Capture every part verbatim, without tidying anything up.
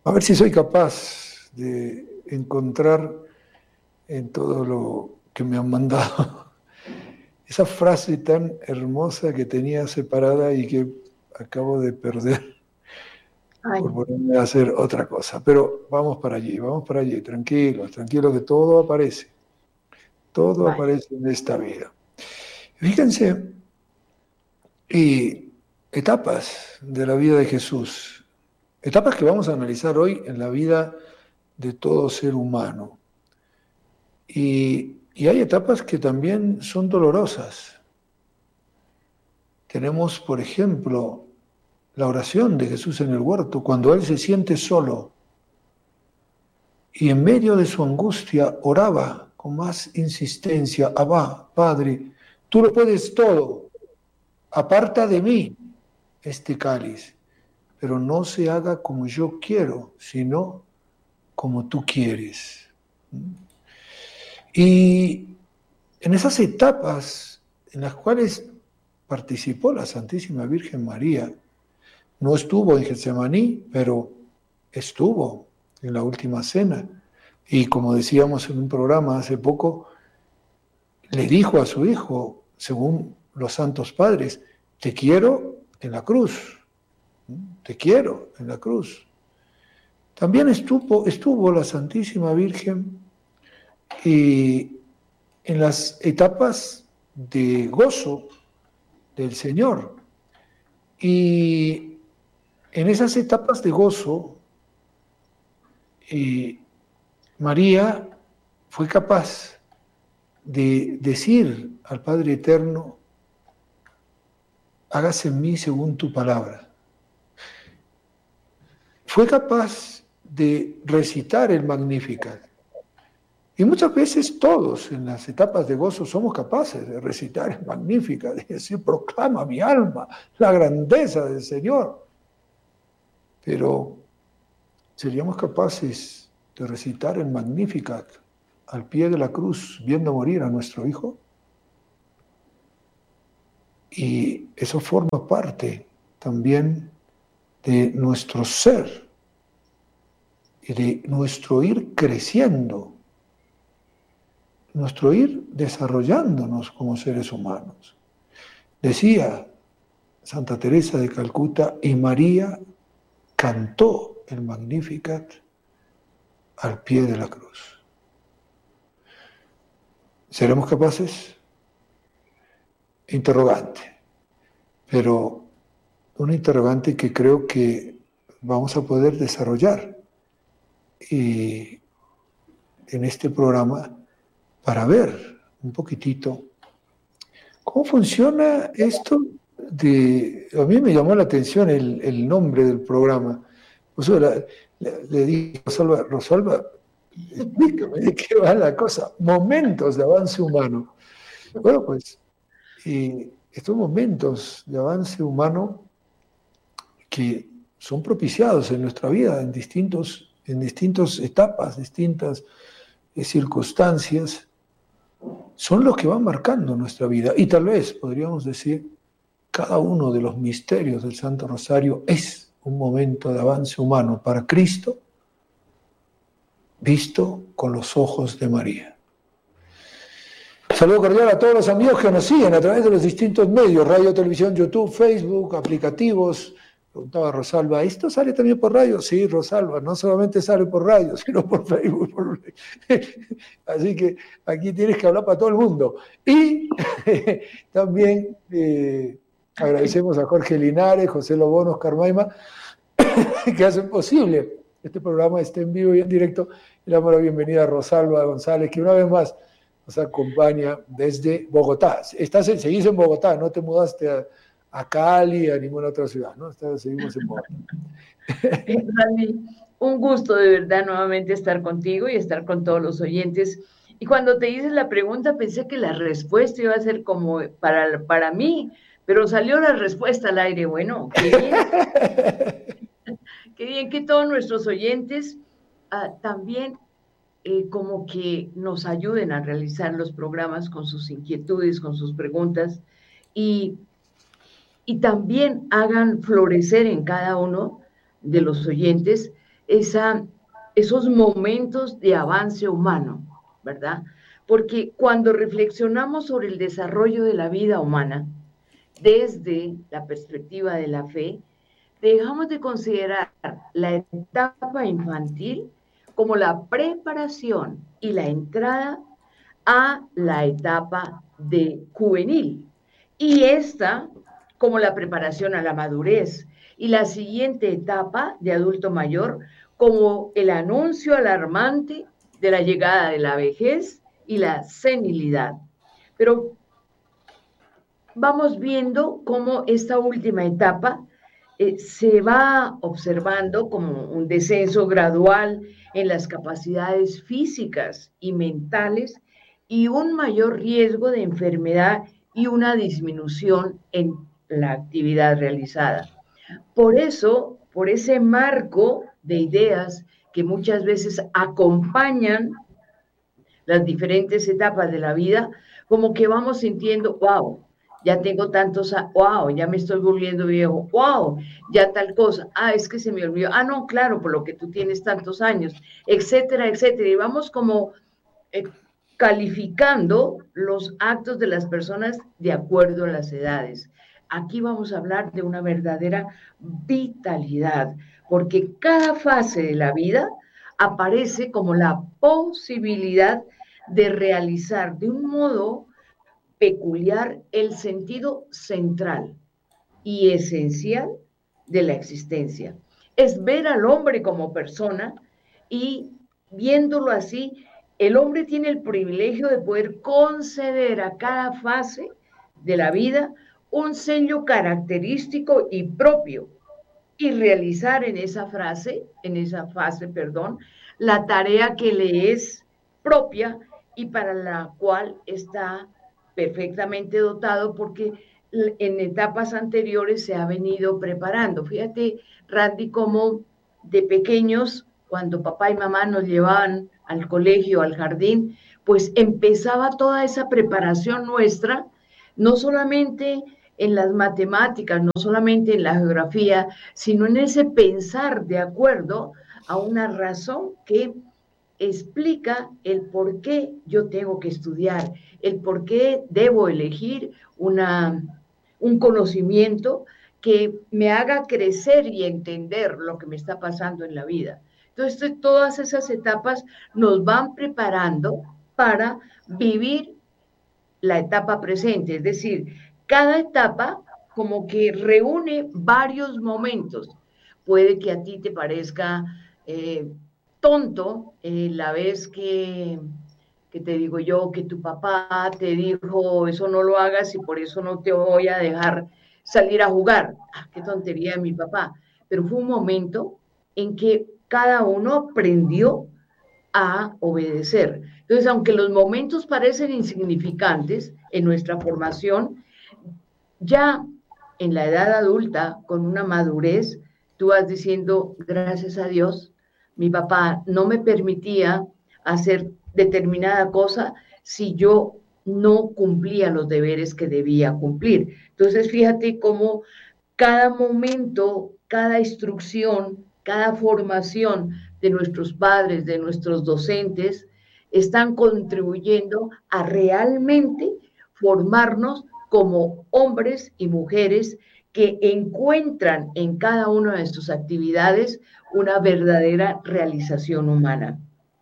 A ver si soy capaz de encontrar en todo lo que me han mandado esa frase tan hermosa que tenía separada y que acabo de perder Ay, por ponerme a hacer otra cosa. Pero vamos para allí, vamos para allí, tranquilos, tranquilos, que todo aparece. Todo vale. aparece en esta vida. Fíjense, y etapas de la vida de Jesús, etapas que vamos a analizar hoy en la vida de todo ser humano. Y, y hay etapas que también son dolorosas. Tenemos, por ejemplo, la oración de Jesús en el huerto, cuando Él se siente solo y en medio de su angustia oraba con más insistencia: Abba, Padre, tú lo puedes todo, aparta de mí este cáliz, pero no se haga como yo quiero, sino como tú quieres. Y en esas etapas en las cuales participó la Santísima Virgen María, no estuvo en Getsemaní, pero estuvo en la última cena. Y como decíamos en un programa hace poco, le dijo a su hijo, según los santos padres: te quiero en la cruz, te quiero en la cruz. También estuvo, estuvo la Santísima Virgen y en las etapas de gozo del Señor. Y en esas etapas de gozo, eh, María fue capaz de decir al Padre Eterno: hágase en mí según tu palabra. Fue capaz de recitar el Magnificat. Y muchas veces todos en las etapas de gozo somos capaces de recitar el Magnificat, de decir: proclama mi alma la grandeza del Señor. Pero ¿seríamos capaces de recitar el Magnificat al pie de la cruz, viendo morir a nuestro Hijo? Y eso forma parte también de nuestro ser y de nuestro ir creciendo, nuestro ir desarrollándonos como seres humanos. Decía Santa Teresa de Calcuta: y María cantó el Magnificat al pie de la cruz. ¿Seremos capaces? Interrogante, pero un interrogante que creo que vamos a poder desarrollar y en este programa para ver un poquitito cómo funciona esto de... A mí me llamó la atención el, el nombre del programa. O sea, la, la, le dije a Rosalba: Rosalba, explícame de qué va la cosa. Momentos de avance humano. Bueno, pues, y estos momentos de avance humano que son propiciados en nuestra vida en distintos, en distintas etapas, distintas eh, circunstancias, son los que van marcando nuestra vida. Y tal vez podríamos decir, cada uno de los misterios del Santo Rosario es un momento de avance humano para Cristo, visto con los ojos de María. Saludo cordial a todos los amigos que nos siguen a través de los distintos medios: radio, televisión, YouTube, Facebook, aplicativos. Preguntaba Rosalba: ¿esto sale también por radio? Sí, Rosalba, no solamente sale por radio, sino por Facebook. Por... Así que aquí tienes que hablar para todo el mundo. Y también eh, agradecemos a Jorge Linares, José Lobón, Oscar Maima, que hacen posible este programa esté en vivo y en directo. Y le damos la bienvenida a Rosalba González, que una vez más nos acompaña desde Bogotá. Estás en, seguís en Bogotá, no te mudaste a, a Cali, a ninguna otra ciudad, ¿no? Estás, seguimos en Bogotá. Randy, un gusto de verdad nuevamente estar contigo y estar con todos los oyentes. Y cuando te hice la pregunta pensé que la respuesta iba a ser como para, para mí, pero salió la respuesta al aire. Bueno, qué bien. Qué bien que todos nuestros oyentes uh, también eh, como que nos ayuden a realizar los programas con sus inquietudes, con sus preguntas y, y también hagan florecer en cada uno de los oyentes esa, esos momentos de avance humano, ¿verdad? Porque cuando reflexionamos sobre el desarrollo de la vida humana desde la perspectiva de la fe, dejamos de considerar la etapa infantil como la preparación y la entrada a la etapa de juvenil, y esta como la preparación a la madurez, y la siguiente etapa de adulto mayor como el anuncio alarmante de la llegada de la vejez y la senilidad. Pero vamos viendo cómo esta última etapa eh, se va observando como un descenso gradual en las capacidades físicas y mentales y un mayor riesgo de enfermedad y una disminución en la actividad realizada. Por eso, por ese marco de ideas que muchas veces acompañan las diferentes etapas de la vida, como que vamos sintiendo, wow, ya tengo tantos, wow, ya me estoy volviendo viejo, wow, ya tal cosa, ah, es que se me olvidó, ah, no, claro, por lo que tú tienes tantos años, etcétera, etcétera, y vamos como eh, calificando los actos de las personas de acuerdo a las edades. Aquí vamos a hablar de una verdadera vitalidad, porque cada fase de la vida aparece como la posibilidad de realizar de un modo peculiar el sentido central y esencial de la existencia. Es ver al hombre como persona y viéndolo así, el hombre tiene el privilegio de poder conceder a cada fase de la vida un sello característico y propio y realizar en esa frase, en esa fase, perdón, la tarea que le es propia y para la cual está perfectamente dotado porque en etapas anteriores se ha venido preparando. Fíjate, Randy, cómo de pequeños, cuando papá y mamá nos llevaban al colegio, al jardín, pues empezaba toda esa preparación nuestra, no solamente en las matemáticas, no solamente en la geografía, sino en ese pensar de acuerdo a una razón que explica el por qué yo tengo que estudiar, el por qué debo elegir una, un conocimiento que me haga crecer y entender lo que me está pasando en la vida. Entonces, todas esas etapas nos van preparando para vivir la etapa presente, es decir, cada etapa como que reúne varios momentos. Puede que a ti te parezca eh, tonto eh, la vez que, que te digo yo, que tu papá te dijo, eso no lo hagas y por eso no te voy a dejar salir a jugar. Ah, qué tontería de mi papá. Pero fue un momento en que cada uno aprendió a obedecer. Entonces, aunque los momentos parecen insignificantes en nuestra formación, ya en la edad adulta, con una madurez, tú vas diciendo, gracias a Dios, mi papá no me permitía hacer determinada cosa si yo no cumplía los deberes que debía cumplir. Entonces, fíjate cómo cada momento, cada instrucción, cada formación de nuestros padres, de nuestros docentes, están contribuyendo a realmente formarnos como hombres y mujeres que encuentran en cada una de sus actividades una verdadera realización humana.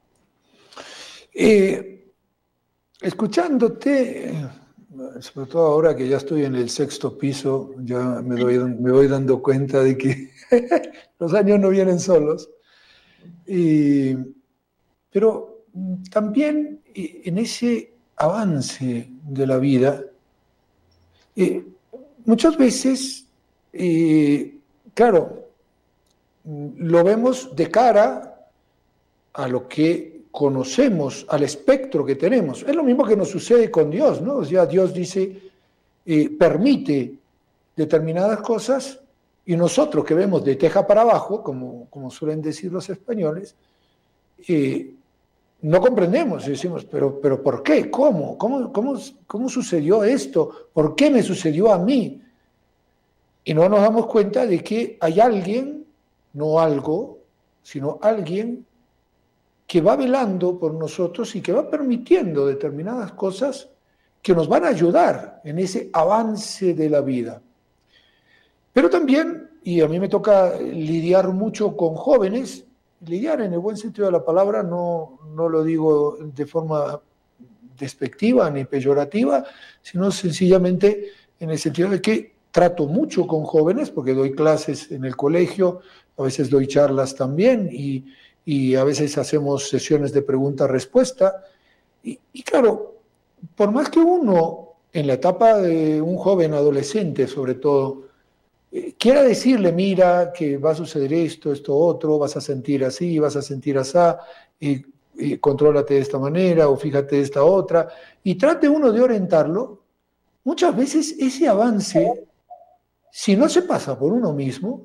Eh, escuchándote, sobre todo ahora que ya estoy en el sexto piso, ya me, doy, me voy dando cuenta de que los años no vienen solos. Y, pero también en ese avance de la vida, eh, muchas veces, eh, claro, lo vemos de cara a lo que conocemos, al espectro que tenemos. Es lo mismo que nos sucede con Dios, ¿no? O sea, Dios dice, eh, permite determinadas cosas y nosotros que vemos de teja para abajo, como, como suelen decir los españoles, eh, no comprendemos y decimos, pero, pero ¿por qué? ¿Cómo? ¿Cómo, cómo? ¿Cómo sucedió esto? ¿Por qué me sucedió a mí? Y no nos damos cuenta de que hay alguien, no algo, sino alguien que va velando por nosotros y que va permitiendo determinadas cosas que nos van a ayudar en ese avance de la vida. Pero también, y a mí me toca lidiar mucho con jóvenes, lidiar en el buen sentido de la palabra, no, no lo digo de forma despectiva ni peyorativa, sino sencillamente en el sentido de que trato mucho con jóvenes, porque doy clases en el colegio, a veces doy charlas también, y, y a veces hacemos sesiones de pregunta-respuesta. Y, y claro, por más que uno, en la etapa de un joven adolescente sobre todo, eh, quiera decirle, mira, que va a suceder esto, esto, otro, vas a sentir así, vas a sentir así, y, y contrólate de esta manera, o fíjate de esta otra, y trate uno de orientarlo, muchas veces ese avance, si no se pasa por uno mismo,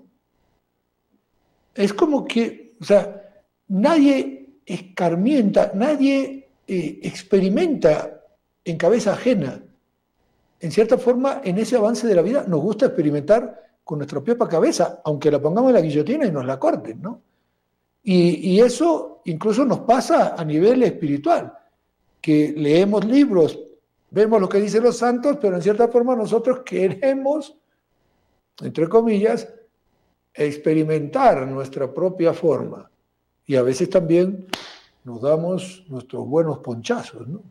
es como que, o sea, nadie escarmienta, nadie eh, experimenta en cabeza ajena. En cierta forma, en ese avance de la vida nos gusta experimentar con nuestra propia cabeza, aunque la pongamos en la guillotina y nos la corten, ¿no? Y, y eso incluso nos pasa a nivel espiritual, que leemos libros, vemos lo que dicen los santos, pero en cierta forma nosotros queremos, entre comillas, experimentar nuestra propia forma. Y a veces también nos damos nuestros buenos ponchazos, ¿no?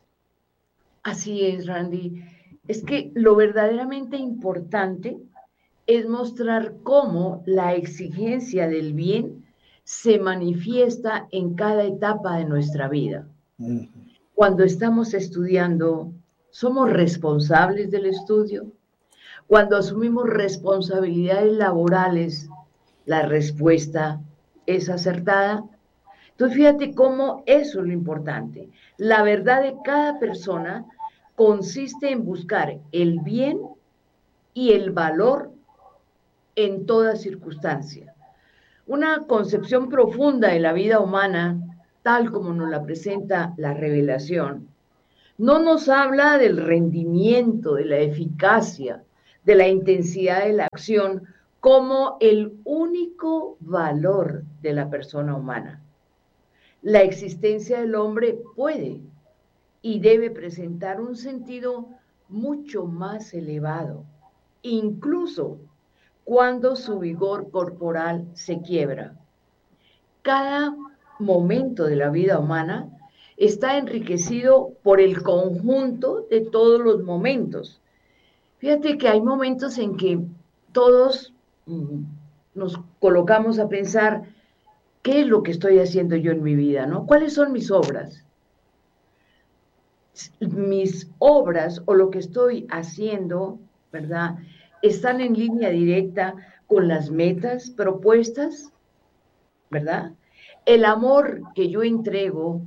Así es, Randy. Es que lo verdaderamente importante es mostrar cómo la exigencia del bien se manifiesta en cada etapa de nuestra vida. Uh-huh. Cuando estamos estudiando, ¿somos responsables del estudio? Cuando asumimos responsabilidades laborales, ¿la respuesta es acertada? Entonces, fíjate cómo eso es lo importante. La verdad de cada persona consiste en buscar el bien y el valor en toda circunstancia. Una concepción profunda de la vida humana, tal como nos la presenta la revelación, no nos habla del rendimiento, de la eficacia, de la intensidad de la acción como el único valor de la persona humana. La existencia del hombre puede y debe presentar un sentido mucho más elevado, incluso cuando su vigor corporal se quiebra. Cada momento de la vida humana está enriquecido por el conjunto de todos los momentos. Fíjate que hay momentos en que todos mm, nos colocamos a pensar, ¿qué es lo que estoy haciendo yo en mi vida, no? ¿Cuáles son mis obras? Mis obras o lo que estoy haciendo, ¿verdad?, están en línea directa con las metas propuestas, ¿verdad? El amor que yo entrego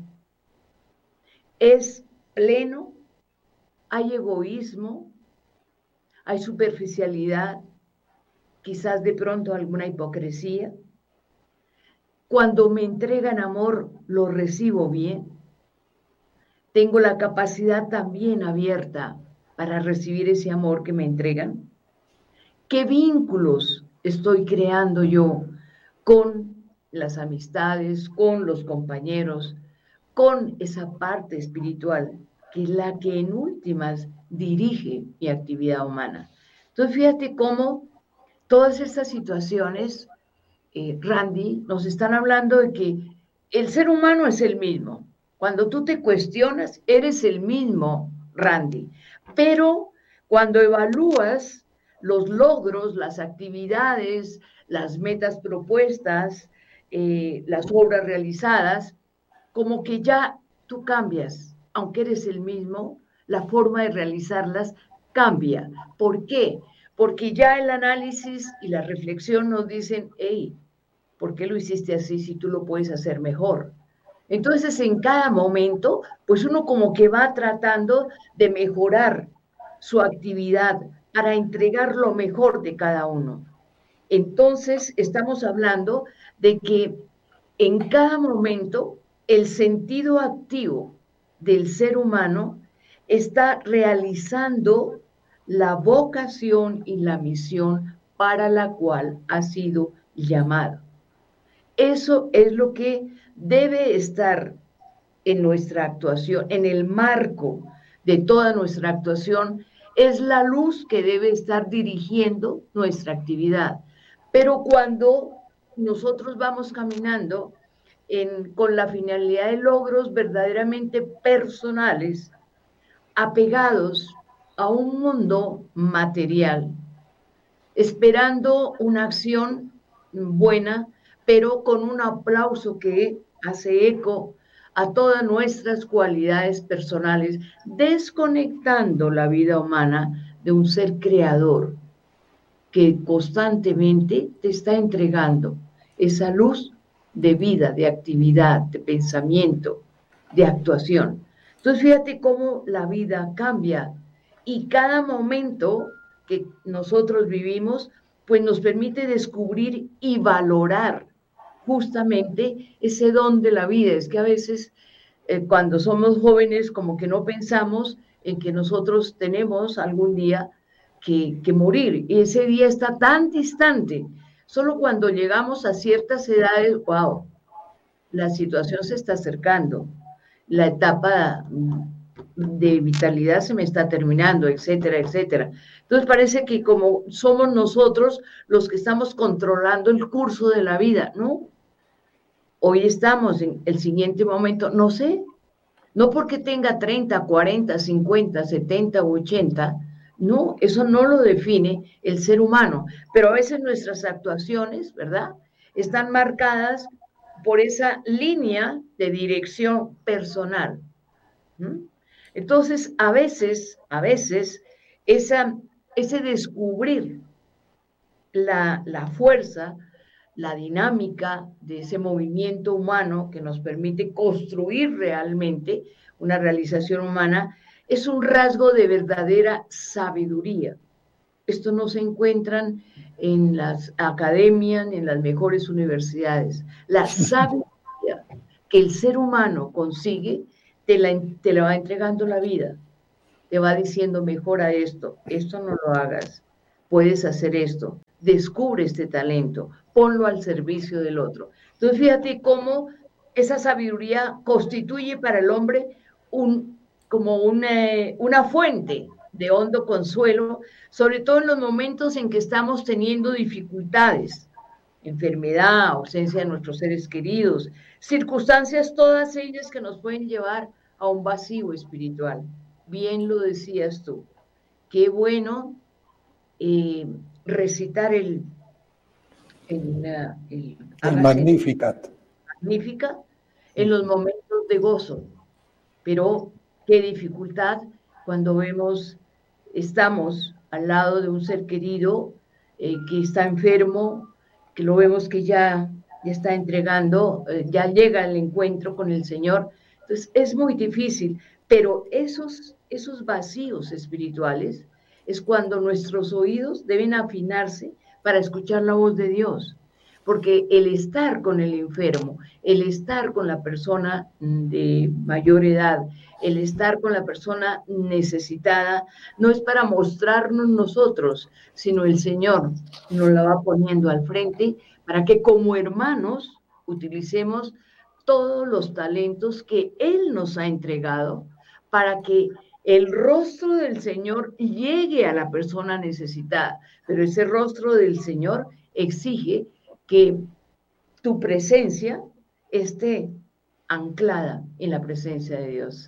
es pleno, hay egoísmo, hay superficialidad, quizás de pronto alguna hipocresía. Cuando me entregan amor, lo recibo bien. Tengo la capacidad también abierta para recibir ese amor que me entregan. ¿Qué vínculos estoy creando yo con las amistades, con los compañeros, con esa parte espiritual que es la que en últimas dirige mi actividad humana? Entonces, fíjate cómo todas estas situaciones, eh, Randy, nos están hablando de que el ser humano es el mismo. Cuando tú te cuestionas, eres el mismo, Randy. Pero cuando evalúas los logros, las actividades, las metas propuestas, eh, las obras realizadas, como que ya tú cambias, aunque eres el mismo, la forma de realizarlas cambia. ¿Por qué? Porque ya el análisis y la reflexión nos dicen, hey, ¿por qué lo hiciste así si tú lo puedes hacer mejor? Entonces, en cada momento, pues uno como que va tratando de mejorar su actividad para entregar lo mejor de cada uno. Entonces, estamos hablando de que en cada momento el sentido activo del ser humano está realizando la vocación y la misión para la cual ha sido llamado. Eso es lo que debe estar en nuestra actuación, en el marco de toda nuestra actuación, es la luz que debe estar dirigiendo nuestra actividad. Pero cuando nosotros vamos caminando en, con la finalidad de logros verdaderamente personales, apegados a un mundo material, esperando una acción buena, pero con un aplauso que hace eco a todas nuestras cualidades personales, desconectando la vida humana de un ser creador que constantemente te está entregando esa luz de vida, de actividad, de pensamiento, de actuación. Entonces fíjate cómo la vida cambia y cada momento que nosotros vivimos pues nos permite descubrir y valorar justamente ese don de la vida. Es que a veces eh, cuando somos jóvenes como que no pensamos en que nosotros tenemos algún día que, que morir y ese día está tan distante. Solo cuando llegamos a ciertas edades, wow, la situación se está acercando, la etapa de vitalidad se me está terminando, etcétera, etcétera. Entonces parece que como somos nosotros los que estamos controlando el curso de la vida, ¿no? Hoy estamos en el siguiente momento, no sé, no porque tenga treinta, cuarenta, cincuenta, setenta u ochenta, no, eso no lo define el ser humano, pero a veces nuestras actuaciones, ¿verdad?, están marcadas por esa línea de dirección personal. ¿Mm? Entonces, a veces, a veces, esa, ese descubrir la, la fuerza, la dinámica de ese movimiento humano que nos permite construir realmente una realización humana, es un rasgo de verdadera sabiduría. Esto no se encuentran en las academias ni en las mejores universidades. La sabiduría que el ser humano consigue te la, te la va entregando la vida. Te va diciendo, mejora esto, esto no lo hagas, puedes hacer esto, descubre este talento, ponlo al servicio del otro. Entonces fíjate cómo esa sabiduría constituye para el hombre un, como una, una fuente de hondo consuelo, sobre todo en los momentos en que estamos teniendo dificultades, enfermedad, ausencia de nuestros seres queridos, circunstancias todas ellas que nos pueden llevar a un vacío espiritual. Bien lo decías tú, qué bueno eh, recitar el, el, el, el Magnificat. Magnífica en los momentos de gozo, pero qué dificultad cuando vemos, estamos al lado de un ser querido eh, que está enfermo, que lo vemos que ya, ya está entregando, eh, ya llega el encuentro con el Señor. Entonces es muy difícil, pero esos, esos vacíos espirituales es cuando nuestros oídos deben afinarse para escuchar la voz de Dios. Porque el estar con el enfermo, el estar con la persona de mayor edad, el estar con la persona necesitada, no es para mostrarnos nosotros, sino el Señor nos la va poniendo al frente para que como hermanos utilicemos todos los talentos que Él nos ha entregado para que el rostro del Señor llegue a la persona necesitada. Pero ese rostro del Señor exige que tu presencia esté anclada en la presencia de Dios.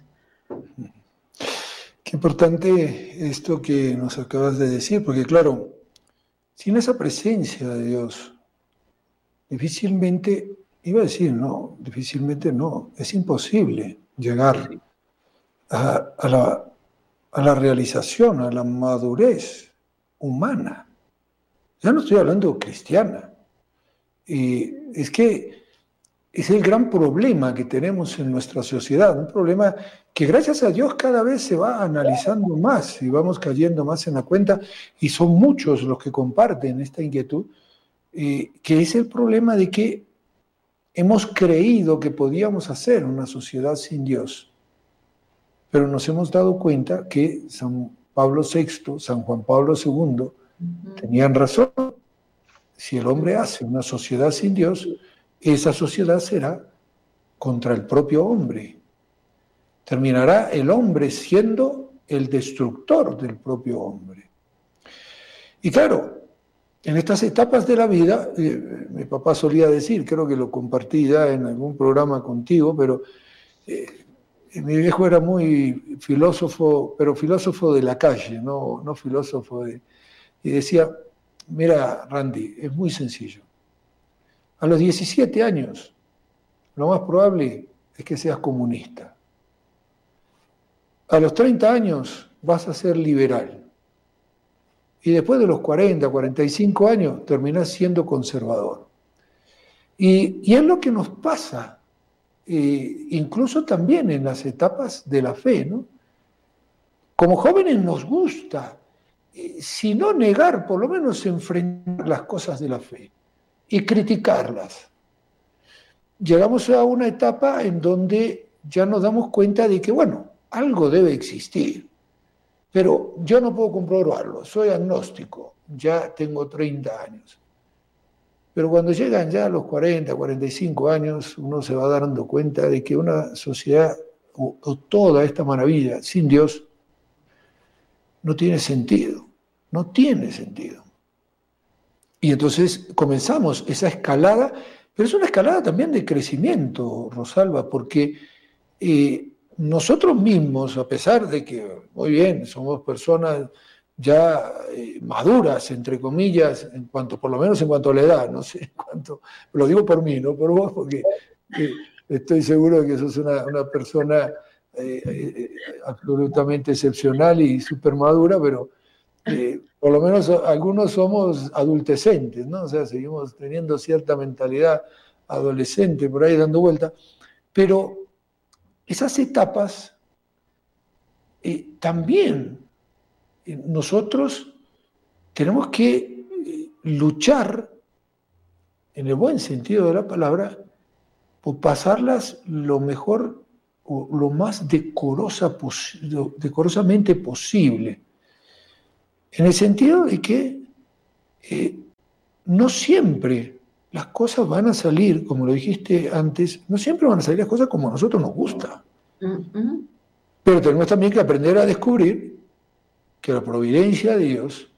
Qué importante esto que nos acabas de decir, porque claro, sin esa presencia de Dios, difícilmente, iba a decir no, difícilmente no, es imposible llegar a, a, la, a la realización, a la madurez humana. Ya no estoy hablando cristiana. Y es que es el gran problema que tenemos en nuestra sociedad, un problema que gracias a Dios cada vez se va analizando más y vamos cayendo más en la cuenta, y son muchos los que comparten esta inquietud, eh, que es el problema de que hemos creído que podíamos hacer una sociedad sin Dios, pero nos hemos dado cuenta que San Pablo sexto, San Juan Pablo segundo tenían razón. Si el hombre hace una sociedad sin Dios, esa sociedad será contra el propio hombre. Terminará el hombre siendo el destructor del propio hombre. Y claro, en estas etapas de la vida, eh, mi papá solía decir, creo que lo compartí ya en algún programa contigo, pero eh, mi viejo era muy filósofo, pero filósofo de la calle, no, no filósofo de... Y decía, mira, Randy, es muy sencillo. A los diecisiete años, lo más probable es que seas comunista. A los treinta años vas a ser liberal. Y después de los cuarenta, cuarenta y cinco años terminás siendo conservador. Y, y es lo que nos pasa, eh, incluso también en las etapas de la fe, ¿no? Como jóvenes nos gusta, eh, si no negar, por lo menos enfrentar las cosas de la fe y criticarlas. Llegamos a una etapa en donde ya nos damos cuenta de que, bueno, algo debe existir. Pero yo no puedo comprobarlo, soy agnóstico, ya tengo treinta años. Pero cuando llegan ya a los cuarenta, cuarenta y cinco años, uno se va dando cuenta de que una sociedad o, o toda esta maravilla sin Dios no tiene sentido, no tiene sentido. Y entonces comenzamos esa escalada, pero es una escalada también de crecimiento, Rosalba, porque... Eh, nosotros mismos, a pesar de que, muy bien, somos personas ya eh, maduras, entre comillas, en cuanto, por lo menos en cuanto a la edad, no sé en cuánto, lo digo por mí, no por vos, porque eh, estoy seguro de que sos una, una persona eh, eh, absolutamente excepcional y súper madura, pero eh, por lo menos algunos somos adultecentes, ¿no? O sea, seguimos teniendo cierta mentalidad adolescente por ahí dando vuelta, pero esas etapas eh, también eh, nosotros tenemos que eh, luchar, en el buen sentido de la palabra, por pasarlas lo mejor o lo más decorosa pos- decorosamente posible. En el sentido de que eh, no siempre las cosas van a salir, como lo dijiste antes, no siempre van a salir las cosas como a nosotros nos gusta. Uh-huh. Pero tenemos también que aprender a descubrir que la providencia de Dios